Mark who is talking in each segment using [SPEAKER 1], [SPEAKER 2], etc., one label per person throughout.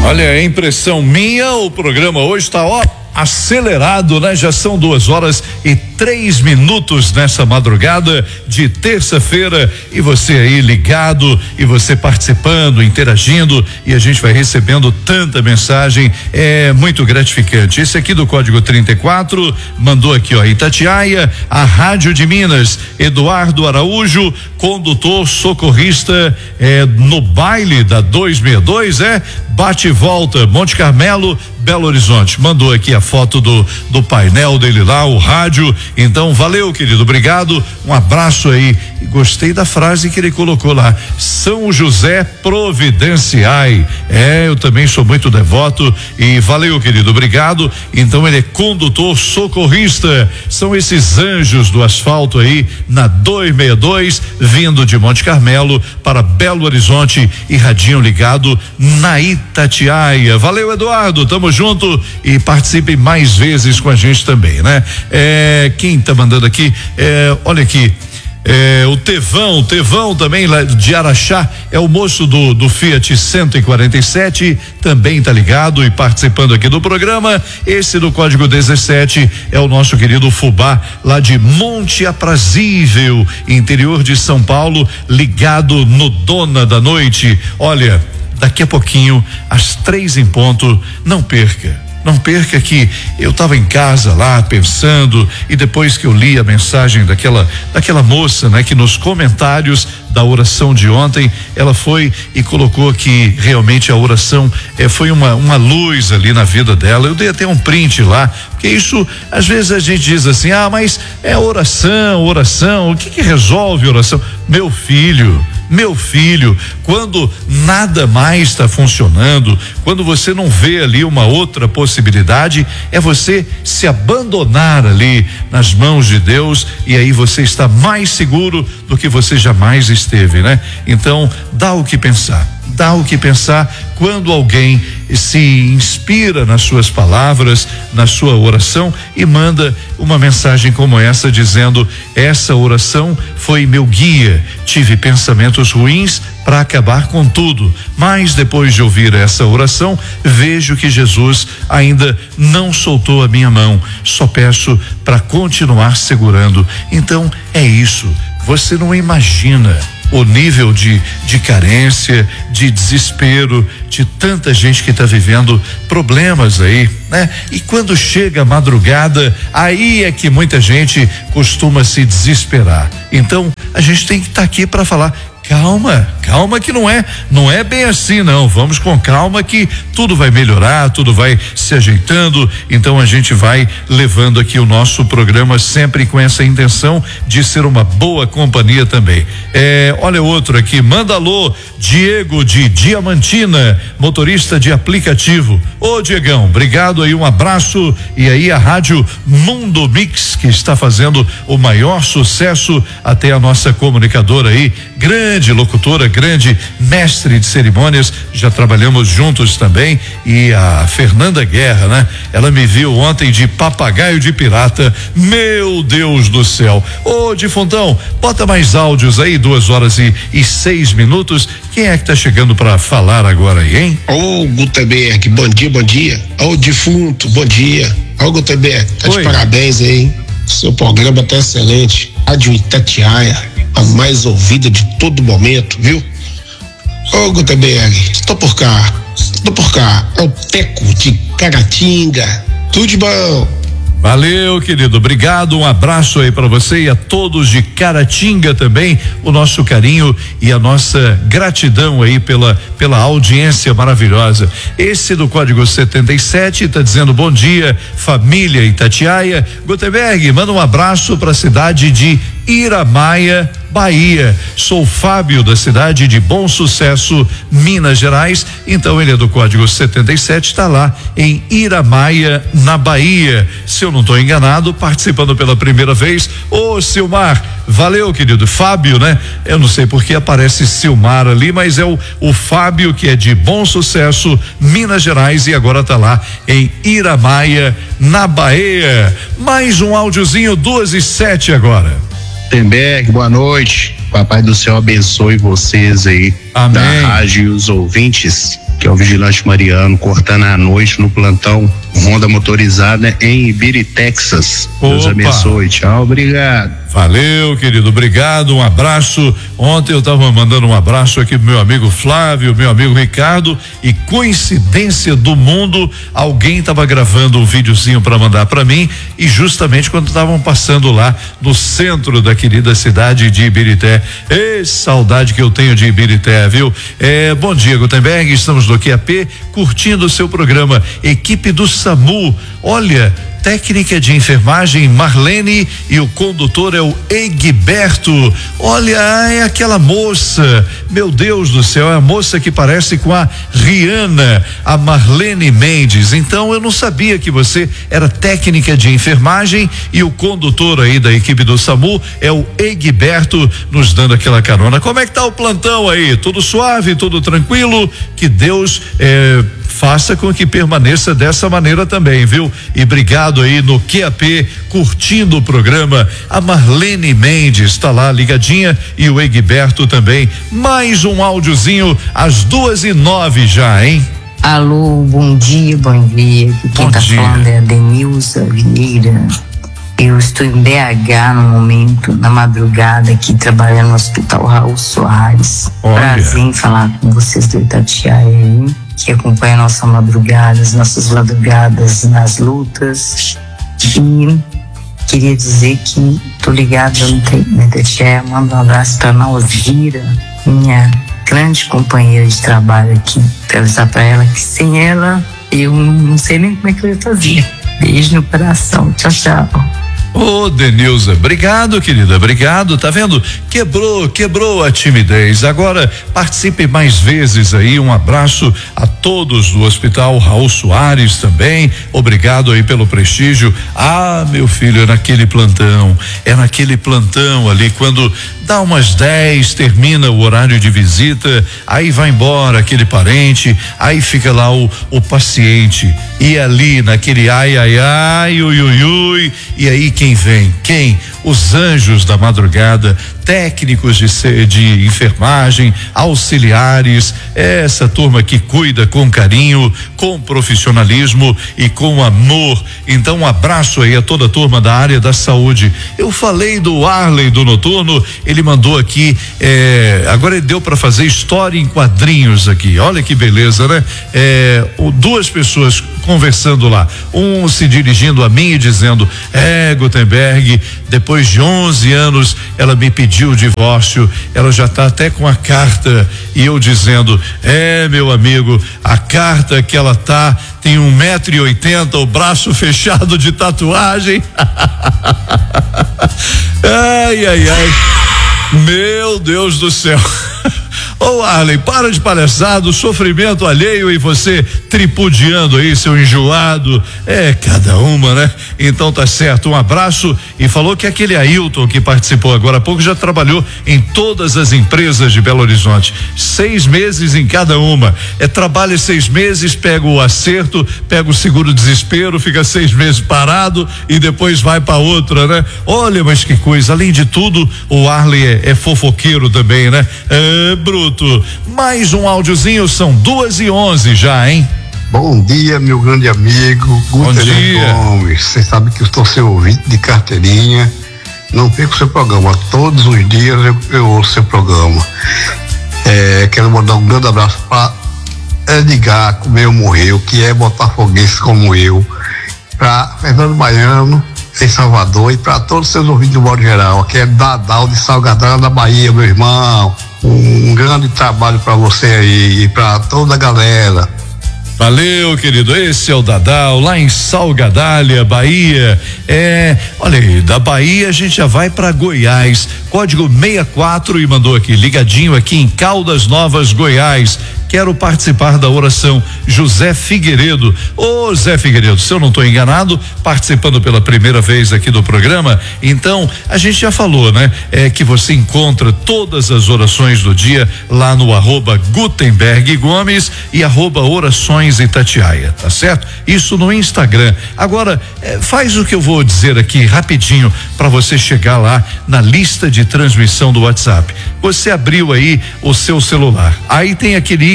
[SPEAKER 1] Olha, é impressão minha, o programa hoje está acelerado, né? Já são 2h03 nessa madrugada de terça-feira e você aí ligado e você participando, interagindo e a gente vai recebendo tanta mensagem, é muito gratificante. Esse aqui do Código 34 mandou aqui, Itatiaia, a Rádio de Minas, Eduardo Araújo, condutor socorrista, no baile da 262, bate e volta, Monte Carmelo, Belo Horizonte. Mandou aqui a foto do painel dele lá, o rádio. Então, valeu, querido, obrigado, um abraço aí. E gostei da frase que ele colocou lá: São José providenciai. Eu também sou muito devoto e valeu, querido, obrigado. Então, ele é condutor socorrista. São esses anjos do asfalto aí na 262, vindo de Monte Carmelo para Belo Horizonte e radinho ligado na Itatiaia. Valeu, Eduardo, tamo junto e participe mais vezes com a gente também, né? Quem tá mandando aqui, olha aqui, o Tevão também lá de Araxá, é o moço do Fiat 147, também tá ligado e participando aqui do programa. Esse do Código 17 é o nosso querido Fubá, lá de Monte Aprazível, interior de São Paulo, ligado no Dona da Noite. Olha, daqui a pouquinho, às 3:00, não perca que eu estava em casa lá pensando, e depois que eu li a mensagem daquela moça, né, que nos comentários da oração de ontem, ela foi e colocou que realmente a oração foi uma luz ali na vida dela. Eu dei até um print lá, porque isso, às vezes a gente diz assim, mas é oração, o que resolve oração? Meu filho, quando nada mais está funcionando, quando você não vê ali uma outra possibilidade, é você se abandonar ali nas mãos de Deus, e aí você está mais seguro do que você jamais esteve, né? Então, dá o que pensar quando alguém se inspira nas suas palavras, na sua oração e manda uma mensagem como essa, dizendo: essa oração foi meu guia, tive pensamentos ruins para acabar com tudo, mas depois de ouvir essa oração, vejo que Jesus ainda não soltou a minha mão, só peço para continuar segurando. Então é isso, você não imagina o nível de carência, de desespero de tanta gente que está vivendo problemas aí, né? E quando chega a madrugada, aí é que muita gente costuma se desesperar. Então, a gente tem que estar aqui para falar: calma que não é bem assim, não. Vamos com calma que tudo vai melhorar, tudo vai se ajeitando. Então a gente vai levando aqui o nosso programa sempre com essa intenção de ser uma boa companhia também. Olha outro aqui, manda alô, Diego de Diamantina, motorista de aplicativo. Ô Diegão, obrigado aí, um abraço. E aí a Rádio Mundo Mix, que está fazendo o maior sucesso, até a nossa comunicadora aí, grande locutora, grande mestre de cerimônias, já trabalhamos juntos também, e a Fernanda Guerra, né? Ela me viu ontem de papagaio de pirata, meu Deus do céu. Ô Difuntão, bota mais áudios aí, 2h06. Quem é que tá chegando para falar agora aí, hein?
[SPEAKER 2] Ô Gutenberg, bom dia. Ô Difunto, bom dia. Ô Gutenberg, tá de parabéns aí, hein? Seu programa tá excelente. Rádio Itatiaia, a mais ouvida de todo momento, viu? Ô Gutenberg, estou por cá. É o Teco de Caratinga. Tudo de bom.
[SPEAKER 1] Valeu, querido, obrigado, um abraço aí para você e a todos de Caratinga também, o nosso carinho e a nossa gratidão aí pela audiência maravilhosa. Esse do Código 77 tá dizendo: bom dia, família Itatiaia. Gutenberg, manda um abraço para a cidade de Iramaia, Bahia. Sou Fábio, da cidade de Bom Sucesso, Minas Gerais. Então ele é do Código 77, está lá em Iramaia, na Bahia. Se eu não estou enganado, participando pela primeira vez. Ô Silmar, valeu, querido. Fábio, né? Eu não sei porque aparece Silmar ali, mas é o Fábio, que é de Bom Sucesso, Minas Gerais, e agora está lá em Iramaia, na Bahia. Mais um áudiozinho, 2h07 agora.
[SPEAKER 3] Gutenberg, boa noite. Papai do céu abençoe vocês aí.
[SPEAKER 1] Amém.
[SPEAKER 3] Da rádio e os ouvintes. que é o vigilante Mariano, cortando à noite no plantão Honda motorizada em Ibiri, Texas. Deus abençoe, tchau, obrigado.
[SPEAKER 1] Valeu, querido, obrigado, um abraço. Ontem eu estava mandando um abraço aqui pro meu amigo Flávio, meu amigo Ricardo, e coincidência do mundo, alguém estava gravando um videozinho para mandar para mim, e justamente quando estavam passando lá no centro da querida cidade de Ibirité. Saudade que eu tenho de Ibirité, viu? Bom dia, Gutenberg, estamos no QAP curtindo o seu programa. Equipe do SAMU, olha, técnica de enfermagem Marlene e o condutor é o Egberto. Olha, é aquela moça, meu Deus do céu, é a moça que parece com a Rihanna, a Marlene Mendes. Então eu não sabia que você era técnica de enfermagem e o condutor aí da equipe do SAMU é o Egberto, nos dando aquela carona. Como é que tá o plantão aí? Tudo suave, tudo tranquilo? Que Deus faça com que permaneça dessa maneira também, viu? E obrigado aí no QAP, curtindo o programa. A Marlene Mendes está lá ligadinha e o Egberto também. Mais um áudiozinho às 2:09 já, hein?
[SPEAKER 4] Alô, bom dia. Quem tá falando é a Denilza Vieira. Eu estou em BH no momento, na madrugada, aqui trabalhando no Hospital Raul Soares. Prazer em falar com vocês do Itatiaia aí, que acompanha nossas madrugadas nas lutas. E queria dizer que tô ligado no Itatiaia, mando um abraço para Nalvira, minha grande companheira de trabalho aqui, para avisar para ela que sem ela eu não sei nem como é que eu ia fazer. Beijo no coração, tchau, tchau.
[SPEAKER 1] Denilza, obrigado, querida, obrigado, tá vendo? Quebrou a timidez. Agora participe mais vezes aí. Um abraço a todos do Hospital Raul Soares também. Obrigado aí pelo prestígio. Meu filho, é naquele plantão ali, quando dá umas 10, termina o horário de visita, aí vai embora aquele parente, aí fica lá o paciente, e ali naquele ai, ui, ui, ui, e aí quem vem? Os anjos da madrugada, técnicos de enfermagem, auxiliares, essa turma que cuida com carinho, com profissionalismo e com amor. Então um abraço aí a toda a turma da área da saúde. Eu falei do Arley do Noturno, ele mandou aqui, agora ele deu para fazer história em quadrinhos aqui, olha que beleza, né? Duas pessoas conversando lá, um se dirigindo a mim e dizendo: Gutenberg, depois de 11 anos ela me pediu o divórcio, ela já está até com a carta, e eu dizendo: meu amigo, a carta que ela tem 1,80 m, o braço fechado de tatuagem. Ai, meu Deus do céu. Arley, para de palhaçada, sofrimento alheio e você tripudiando aí, seu enjoado. Cada uma, né? Então tá certo, um abraço. E falou que aquele Ailton que participou agora há pouco já trabalhou em todas as empresas de Belo Horizonte, 6 meses em cada uma. Trabalha 6 meses, pega o acerto, pega o seguro-desespero, fica 6 meses parado e depois vai pra outra, né? Olha, mas que coisa, além de tudo, o Arley é fofoqueiro também, né? Bruto. Mais um áudiozinho, são 2:11 já, hein?
[SPEAKER 5] Bom dia, meu grande amigo Gutenberg Gomes. Você sabe que eu estou seu ouvinte de carteirinha, não perco seu programa, todos os dias eu ouço seu programa. Quero mandar um grande abraço para Edgar, como eu morreu, que é botafoguense como eu, para Fernando Baiano em Salvador, e para todos os seus ouvintes do modo geral. Aqui é Dadal de Salgadão da Bahia, meu irmão. Um grande trabalho para você aí e para toda a galera.
[SPEAKER 1] Valeu, querido. Esse é o Dadal, lá em Salgadalha, Bahia. Olha aí, da Bahia a gente já vai para Goiás. Código 64 e mandou aqui, ligadinho aqui em Caldas Novas, Goiás. Quero participar da oração. José Figueiredo. Zé Figueiredo, se eu não estou enganado, participando pela primeira vez aqui do programa, então a gente já falou, né? Que você encontra todas as orações do dia lá no @Gutenberg Gomes e @Orações Itatiaia, tá certo? Isso no Instagram. Agora, faz o que eu vou dizer aqui rapidinho para você chegar lá na lista de transmissão do WhatsApp. Você abriu aí o seu celular, aí tem aquele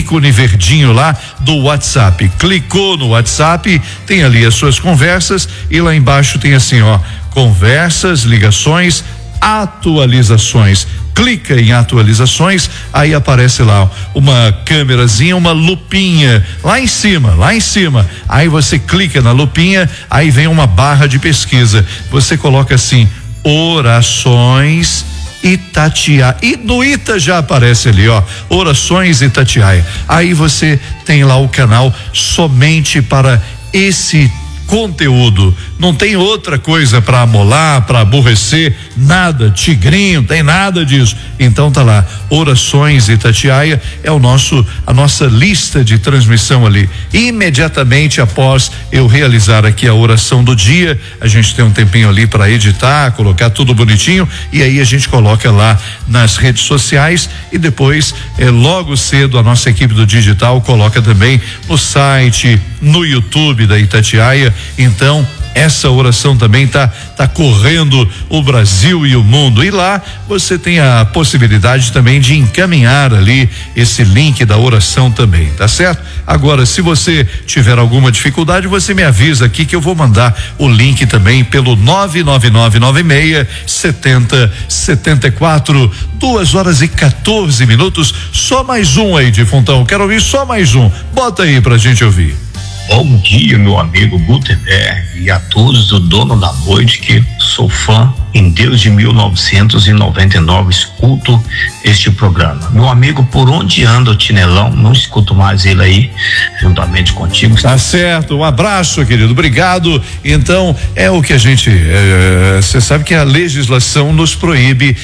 [SPEAKER 1] ícone verdinho lá do WhatsApp. Clicou no WhatsApp, tem ali as suas conversas e lá embaixo tem assim, ó, conversas, ligações, atualizações. Clica em atualizações, aí aparece lá uma câmerazinha, uma lupinha lá em cima. Aí você clica na lupinha, aí vem uma barra de pesquisa. Você coloca assim, orações Itatiaia. E do Ita já aparece ali, ó, orações Itatiaia. Aí você tem lá o canal somente para esse conteúdo, não tem outra coisa para amolar, para aborrecer, nada, tigrinho, tem nada disso. Então tá lá, orações Itatiaia é a nossa lista de transmissão ali. Imediatamente após eu realizar aqui a oração do dia, a gente tem um tempinho ali para editar, colocar tudo bonitinho e aí a gente coloca lá nas redes sociais e depois logo cedo a nossa equipe do digital coloca também no site, no YouTube da Itatiaia. Então essa oração também tá correndo o Brasil e o mundo. E lá você tem a possibilidade também de encaminhar ali esse link da oração também, tá certo? Agora, se você tiver alguma dificuldade, você me avisa aqui que eu vou mandar o link também pelo 999967074. 2h14. Só mais um aí, Difuntão. Quero ouvir só mais um. Bota aí pra gente ouvir.
[SPEAKER 6] Bom dia, meu amigo Gutenberg e a todos do Dono da Noite, que sou fã em desde 1999, escuto este programa. Meu amigo, por onde anda o Tinelão? Não escuto mais ele aí, juntamente contigo.
[SPEAKER 1] Tá certo, um abraço, querido, obrigado. Então, é o que a gente, você sabe que a legislação nos proíbe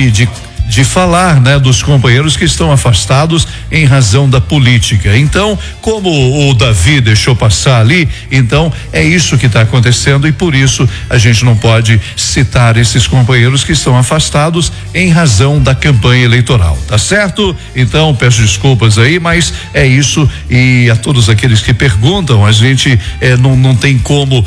[SPEAKER 1] de falar, né, dos companheiros que estão afastados em razão da política. Então, como o Davi deixou passar ali, então é isso que está acontecendo e por isso a gente não pode citar esses companheiros que estão afastados em razão da campanha eleitoral, tá certo? Então, peço desculpas aí, mas é isso e a todos aqueles que perguntam, a gente não tem como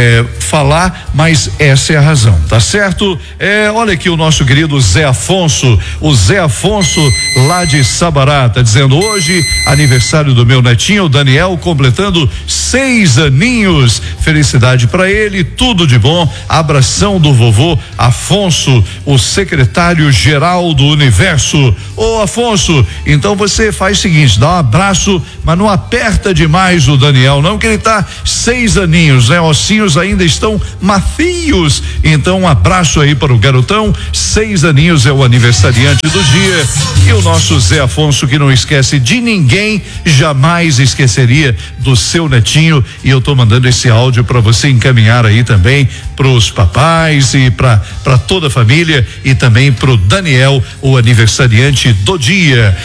[SPEAKER 1] falar, mas essa é a razão, tá certo? Olha aqui o nosso querido Zé Afonso. O Zé Afonso lá de Sabará tá dizendo: hoje aniversário do meu netinho, o Daniel, completando 6 aninhos. Felicidade para ele, tudo de bom. Abração do vovô Afonso, o secretário-geral do Universo. Ô Afonso, então você faz o seguinte, dá um abraço, mas não aperta demais o Daniel, não, que ele tá 6 aninhos, né? Ossinhos ainda estão macios. Então um abraço aí para o garotão, 6 aninhos é o aniversário do dia, e o nosso Zé Afonso, que não esquece de ninguém, jamais esqueceria do seu netinho, e eu tô mandando esse áudio para você encaminhar aí também pros papais e para toda a família e também pro Daniel, o aniversariante do dia.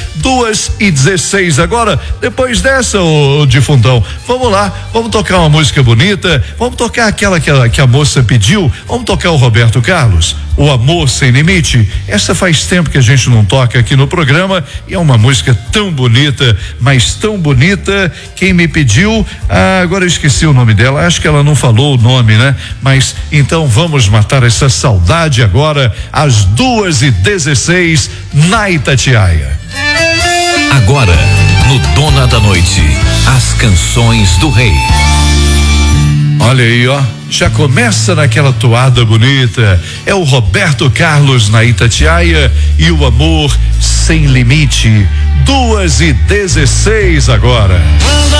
[SPEAKER 1] 2h16 agora. Depois dessa, ô Difuntão, vamos lá, vamos tocar uma música bonita, vamos tocar aquela que a moça pediu, vamos tocar o Roberto Carlos, O Amor Sem Limite. Essa faz tempo que a gente não toca aqui no programa e é uma música tão bonita, mas tão bonita. Quem me pediu, agora eu esqueci o nome dela, acho que ela não falou o nome, né? Mas então vamos matar essa saudade agora às 2h16 na Itatiaia.
[SPEAKER 7] Agora, no Dona da Noite, as canções do rei.
[SPEAKER 1] Olha aí, ó, já começa naquela toada bonita, é o Roberto Carlos na Itatiaia e O Amor Sem Limite. 2h16 agora.
[SPEAKER 8] Quando